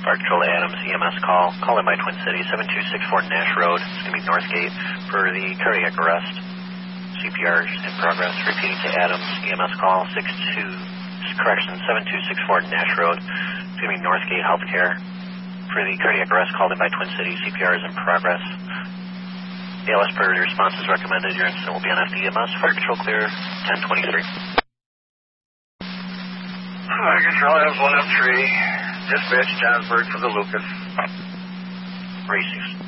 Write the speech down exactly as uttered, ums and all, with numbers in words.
Fire Control to Adams, E M S call. Call in by Twin Cities, seven two six four Nash Road. It's going to be Northgate for the cardiac arrest. C P R is in progress. Repeating to Adams, E M S call, six two, correction, seven two six four Nash Road. It's going to be Northgate Healthcare. For the cardiac arrest called in by Twin Cities, C P R is in progress. A L S priority response is recommended. Your incident will be on F D M S. Fire Control clear, ten twenty-three. Fire Control, F one F three. Dispatch Johnsburg for the Lucas. Racing.